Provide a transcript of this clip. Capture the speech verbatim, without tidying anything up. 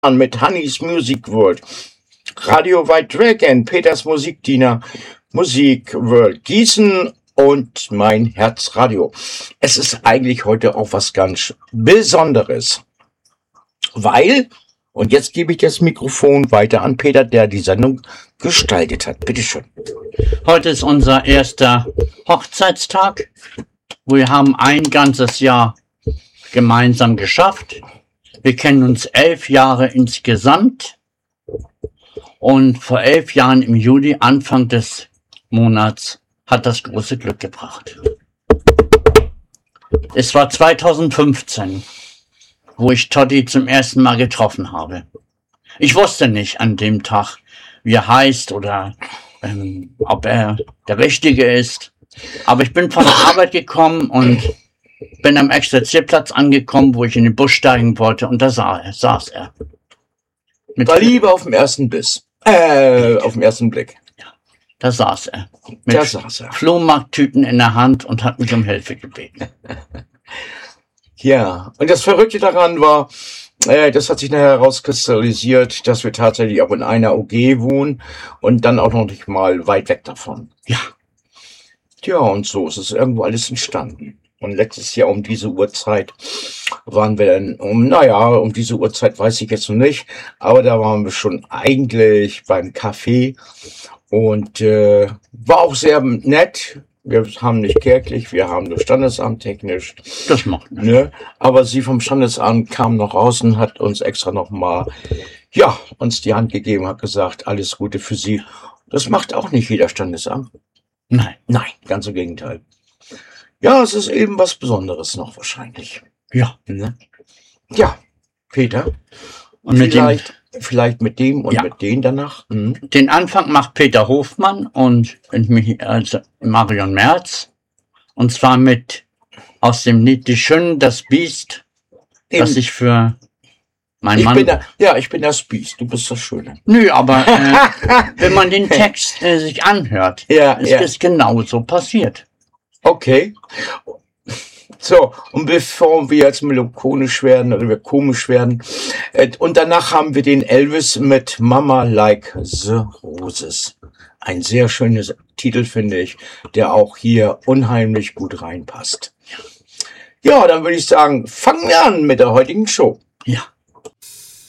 an mit Honeys Music World, Radio White Dragon, Peters Musikdiener, Musik World Gießen und mein Herzradio. Es ist eigentlich heute auch was ganz Besonderes, weil, und jetzt gebe ich das Mikrofon weiter an Peter, der die Sendung gestaltet hat. Bitte schön. Heute ist unser erster Hochzeitstag. Wir haben ein ganzes Jahr gemeinsam geschafft. Wir kennen uns elf Jahre insgesamt. Und vor elf Jahren im Juli, Anfang des Monats, hat das große Glück gebracht. Es war zweitausendfünfzehn, wo ich Totti zum ersten Mal getroffen habe. Ich wusste nicht an dem Tag, wie er heißt oder ähm, ob er der Richtige ist. Aber ich bin von der Arbeit gekommen und bin am Exerzierplatz angekommen, wo ich in den Bus steigen wollte, und da sah er, saß er. Mit war Liebe auf dem ersten Biss. Äh, auf den ersten Blick. Ja, da saß er. Mit da saß er. Flohmarkttüten in der Hand und hat mich um Hilfe gebeten. Ja, und das Verrückte daran war, äh, das hat sich nachher herauskristallisiert, dass wir tatsächlich auch in einer O G wohnen und dann auch noch nicht mal weit weg davon. Ja. Tja, und so ist es irgendwo alles entstanden. Und letztes Jahr um diese Uhrzeit waren wir dann, um, naja, um diese Uhrzeit weiß ich jetzt noch nicht, aber da waren wir schon eigentlich beim Café und äh, war auch sehr nett. Wir haben nicht kirchlich, wir haben nur Standesamt technisch. Das macht nichts. Ne? Aber sie vom Standesamt kam noch raus und hat uns extra nochmal, ja, uns die Hand gegeben, hat gesagt, alles Gute für Sie. Das macht auch nicht jeder Standesamt. Nein. Nein, ganz im Gegenteil. Ja, es ist eben was Besonderes noch wahrscheinlich. Ja. Ne? Ja, Peter. Und mit vielleicht, dem, vielleicht mit dem und ja. mit denen danach. Mhm. Den Anfang macht Peter Hofmann und mich, also Marion Merz. Und zwar mit aus dem Lied Die Schönen, das Biest, eben. Das ich für mein ich Mann... Bin der, ja, ich bin das Biest, du bist das Schöne. Nö, aber äh, wenn man den Text äh, sich anhört, ja, ist ja. es genau so passiert. Okay. So, und bevor wir jetzt melancholisch werden oder wir komisch werden, äh, und danach haben wir den Elvis mit Mama Like the Roses. Ein sehr schönes Titel, finde ich, der auch hier unheimlich gut reinpasst. Ja, dann würde ich sagen, fangen wir an mit der heutigen Show. Ja.